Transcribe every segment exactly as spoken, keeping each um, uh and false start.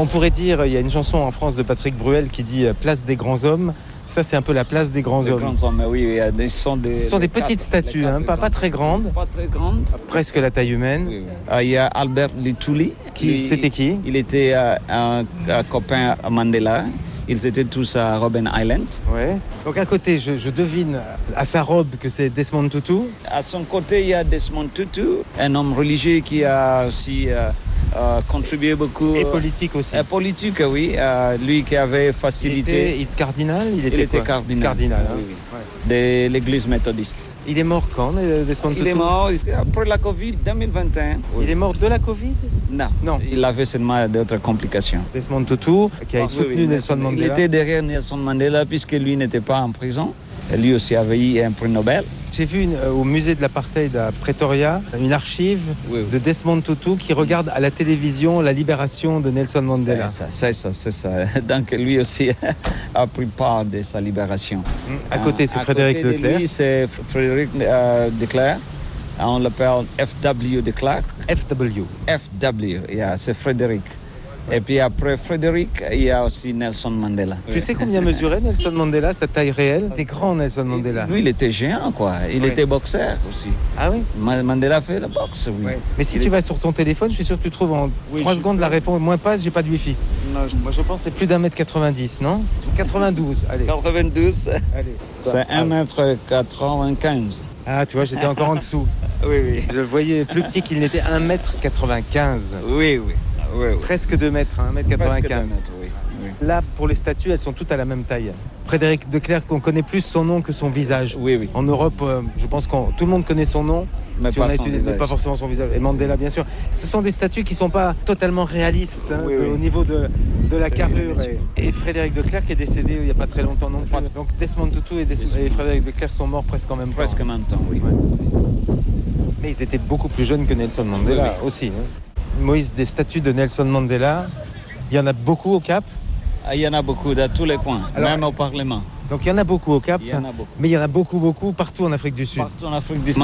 On pourrait dire, il y a une chanson en France de Patrick Bruel qui dit « Place des grands hommes ». Ça, c'est un peu la place des grands des hommes. Grands hommes, oui, ce sont des, Ce sont des quatre, petites statues, hein, pas, pas très grandes. Pas très grandes. Presque la taille humaine. Oui, oui. Euh, il y a Albert Luthuli. Qui, c'était qui? Il était euh, un, un copain à Mandela. Ils étaient tous à Robben Island. Ouais. Donc à côté, je, je devine à sa robe que c'est Desmond Tutu. À son côté, il y a Desmond Tutu, un homme religieux qui a aussi euh, euh, contribué beaucoup. Et politique aussi. Euh, politique, oui. Euh, lui qui avait facilité. Il était, il était cardinal. Il était, il était quoi cardinal. Cardinal. Hein. Oui, oui. Ouais. De l'église méthodiste. Il est mort quand, Desmond Tutu? Il est mort après la Covid deux mille vingt et un. Oui. Il est mort de la Covid? Non. Non. Il avait seulement d'autres complications. Desmond Tutu, qui a ah, soutenu oui, oui, Nelson Mandela. Il était derrière Nelson Mandela puisque lui n'était pas en prison. Lui aussi avait eu un prix Nobel. J'ai vu une, euh, au musée de l'apartheid à Pretoria une archive oui, oui. de Desmond Tutu qui regarde à la télévision la libération de Nelson Mandela. C'est ça, c'est ça, c'est ça. Donc lui aussi a pris part de sa libération. Mmh. À côté, c'est à Frédéric côté Leclerc. De lui, c'est Frédéric euh, Leclerc. On l'appelle F W de Klerk. F W. F W, yeah, c'est Frédéric. Et puis après Frédéric, il y a aussi Nelson Mandela. Tu sais combien mesurait Nelson Mandela, sa taille réelle? C'était grand, Nelson Mandela. Lui, il était géant, quoi. Il oui. était boxeur aussi. Ah oui? Mandela fait la boxe, oui. oui. Mais si il tu est... vas sur ton téléphone, je suis sûr que tu trouves en oui, trois secondes la réponse. Moins pas, j'ai pas de wifi. Non, je... Moi, je pense que c'est plus d'un mètre quatre-vingt-dix, non? quatre-vingt-douze, allez. quatre-vingt-douze. Allez. C'est un mètre quatre-vingt-quinze. Ah, tu vois, j'étais encore en dessous. Oui, oui. Je le voyais plus petit qu'il n'était un mètre quatre-vingt-quinze. Oui, oui. Oui, oui. Presque deux mètres, un mètre quatre-vingt-quinze. Oui, oui. Là, pour les statues, elles sont toutes à la même taille. Frédéric Leclerc, on connaît plus son nom que son visage. Oui, oui. En Europe, euh, je pense que tout le monde connaît son nom, mais si pas, on a son étudié, visage. Mais pas forcément son visage. Et Mandela, bien sûr. Ce sont des statues qui ne sont pas totalement réalistes hein, oui, de, oui. au niveau de, de la C'est carrure. Et, et Frédéric Leclerc qui est décédé il n'y a pas très longtemps non plus. Donc Desmond Tutu et, Des- et Frédéric Leclerc sont morts presque en même temps. Presque en même temps, oui. Ouais. Mais ils étaient beaucoup plus jeunes que Nelson Mandela oui, oui. aussi. Hein. Moïse, des statues de Nelson Mandela, il y en a beaucoup au Cap? Il y en a beaucoup dans tous les coins, alors, même au Parlement. Donc il y en a beaucoup au Cap, il y en a beaucoup. Mais il y en a beaucoup, beaucoup partout en Afrique du Sud. Partout en Afrique du Sud,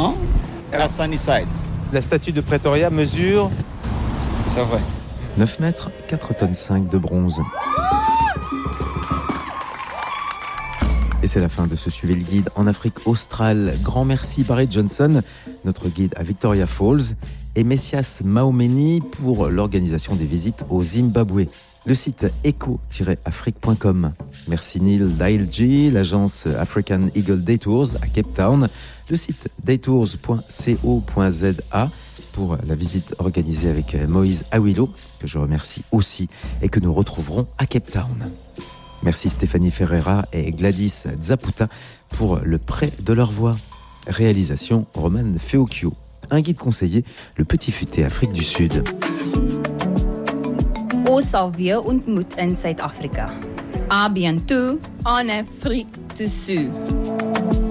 à Sunnyside. La statue de Pretoria mesure... C'est vrai. neuf mètres, quatre tonnes cinq de bronze. Et c'est la fin de ce Suivez le guide en Afrique australe. Grand merci Barry Johnson, notre guide à Victoria Falls, et Messias Maomeni pour l'organisation des visites au Zimbabwe. Le site eco tiret afrique point com. Merci Neil Dailji, l'agence African Eagle Day Tours à Cape Town. Le site daytours point co point za pour la visite organisée avec Moïse Awilo, que je remercie aussi et que nous retrouverons à Cape Town. Merci Stéphanie Ferreira et Gladys Zaputa pour le prêt de leur voix. Réalisation Roman Feocchio. Un guide conseillé, le Petit Futé Afrique du Sud. Ons sal weer ontmoet in Suid-Afrika. A bientôt en Afrique du Sud.